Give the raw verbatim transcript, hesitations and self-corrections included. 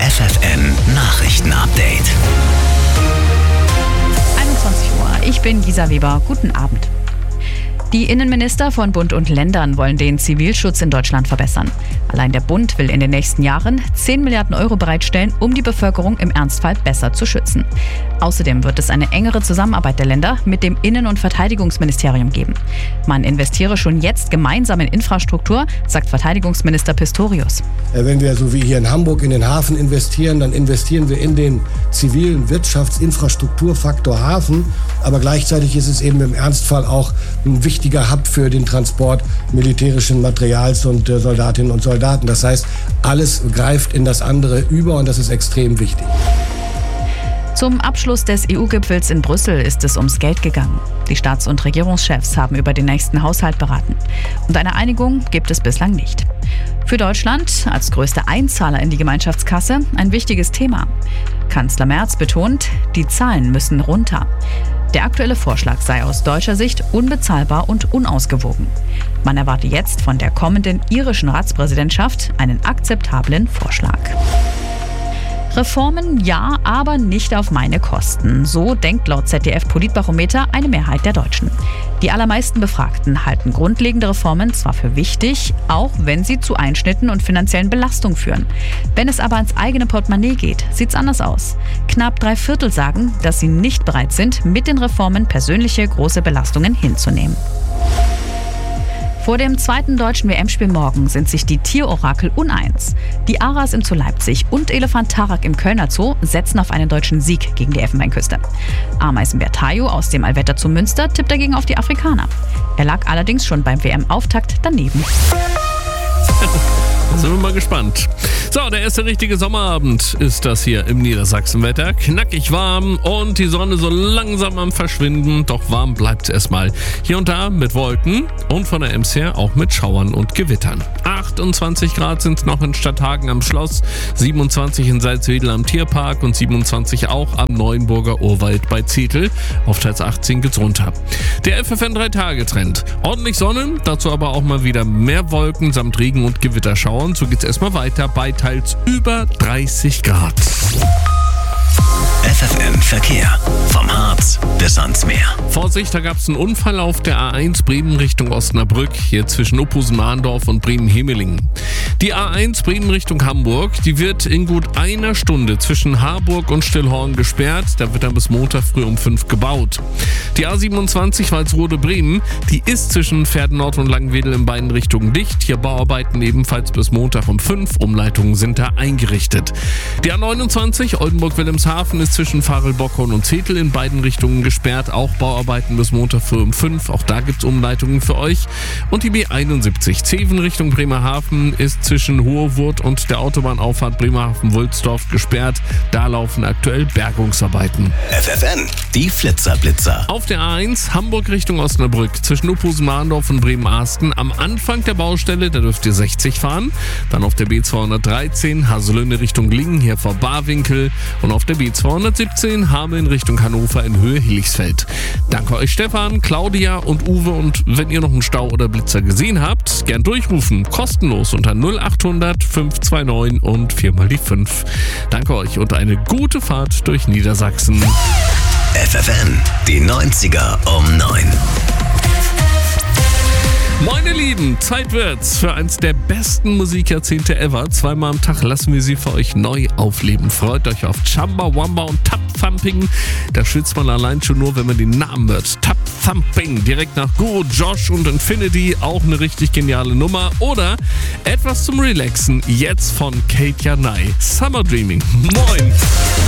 F F N Nachrichten-Update. einundzwanzig Uhr, ich bin Gisa Weber. Guten Abend. Die Innenminister von Bund und Ländern wollen den Zivilschutz in Deutschland verbessern. Allein der Bund will in den nächsten Jahren zehn Milliarden Euro bereitstellen, um die Bevölkerung im Ernstfall besser zu schützen. Außerdem wird es eine engere Zusammenarbeit der Länder mit dem Innen- und Verteidigungsministerium geben. Man investiere schon jetzt gemeinsam in Infrastruktur, sagt Verteidigungsminister Pistorius. Wenn wir so wie hier in Hamburg in den Hafen investieren, dann investieren wir in den zivilen Wirtschaftsinfrastrukturfaktor Hafen. Aber gleichzeitig ist es eben im Ernstfall auch ein wichtiger Hub für den Transport militärischen Materials und äh, Soldatinnen und Soldaten. Das heißt, alles greift in das andere über und das ist extrem wichtig. Zum Abschluss des E U-Gipfels in Brüssel ist es ums Geld gegangen. Die Staats- und Regierungschefs haben über den nächsten Haushalt beraten. Und eine Einigung gibt es bislang nicht. Für Deutschland als größter Einzahler in die Gemeinschaftskasse ein wichtiges Thema. Kanzler Merz betont, die Zahlen müssen runter. Der aktuelle Vorschlag sei aus deutscher Sicht unbezahlbar und unausgewogen. Man erwarte jetzt von der kommenden irischen Ratspräsidentschaft einen akzeptablen Vorschlag. Reformen ja, aber nicht auf meine Kosten. So denkt laut Z D F-Politbarometer eine Mehrheit der Deutschen. Die allermeisten Befragten halten grundlegende Reformen zwar für wichtig, auch wenn sie zu Einschnitten und finanziellen Belastungen führen. Wenn es aber ans eigene Portemonnaie geht, sieht's anders aus. Knapp drei Viertel sagen, dass sie nicht bereit sind, mit den Reformen persönliche große Belastungen hinzunehmen. Vor dem zweiten deutschen W M-Spiel morgen sind sich die Tierorakel uneins. Die Aras im Zoo Leipzig und Elefant Tarak im Kölner Zoo setzen auf einen deutschen Sieg gegen die Elfenbeinküste. Ameisenbär Tayo aus dem Allwetter Zoo Münster tippt dagegen auf die Afrikaner. Er lag allerdings schon beim W M-Auftakt daneben. Sind wir mal gespannt. So, der erste richtige Sommerabend ist das hier im Niedersachsenwetter. Knackig warm und die Sonne so langsam am Verschwinden. Doch warm bleibt es erstmal. Hier und da mit Wolken und von der Ems her auch mit Schauern und Gewittern. achtundzwanzig Grad sind es noch in Stadthagen am Schloss, siebenundzwanzig in Salzwedel am Tierpark und siebenundzwanzig auch am Neuenburger Urwald bei Zetel. Auf teils achtzehn geht's runter. Der F F N drei Tage Trend. Ordentlich Sonne, dazu aber auch mal wieder mehr Wolken samt Regen und Gewitterschauern. So geht's erstmal weiter bei teils über dreißig Grad. F F N Verkehr. Vom Harz bis ans Meer. Vorsicht, da gab es einen Unfall auf der A eins Bremen Richtung Osnabrück, hier zwischen Uphusen-Mahndorf und Bremen-Hemelingen. Die A eins Bremen Richtung Hamburg, die wird in gut einer Stunde zwischen Harburg und Stillhorn gesperrt. Da wird dann bis Montag früh um fünf gebaut. Die A siebenundzwanzig Walsrode-Bremen, die ist zwischen Pferdennord und Langwedel in beiden Richtungen dicht. Hier Bauarbeiten ebenfalls bis Montag um fünf. Umleitungen sind da eingerichtet. Die A neunundzwanzig Oldenburg-Wilhelmshaven ist zwischen Farel-Bockhorn und Zetel in beiden Richtungen gesperrt. Auch Bauarbeiten bis Montag früh um fünf. Auch da gibt es Umleitungen für euch. Und die B einundsiebzig Zeven Richtung Bremerhaven ist zwischen Hohewurt und der Autobahnauffahrt Bremerhaven-Wulsdorf gesperrt. Da laufen aktuell Bergungsarbeiten. F F N, die Flitzer-Blitzer. Auf der A eins Hamburg Richtung Osnabrück zwischen Uphusen-Mahndorf und Bremen-Arsten am Anfang der Baustelle, da dürft ihr sechzig fahren. Dann auf der B zweihundertdreizehn Haselünne Richtung Lingen, hier vor Barwinkel. Und auf der B zweihundertsiebzehn Hameln Richtung Hannover in Höhe Hilligsfeld. Danke euch Stefan, Claudia und Uwe, und wenn ihr noch einen Stau oder Blitzer gesehen habt, gern durchrufen, kostenlos unter null achthundert fünf zwei neun und viermal die fünf. Danke euch und eine gute Fahrt durch Niedersachsen. F F N, die neunziger um neun. Meine Lieben, Zeit wird's für eins der besten Musikjahrzehnte ever. Zweimal am Tag lassen wir sie für euch neu aufleben. Freut euch auf Chamba Wamba und Tap Thumping. Da schwitzt man allein schon nur, wenn man den Namen hört. Tap Thumping, direkt nach Guru, Josh und Infinity. Auch eine richtig geniale Nummer. Oder etwas zum Relaxen, jetzt von Kate Janai. Summer Dreaming. Moin!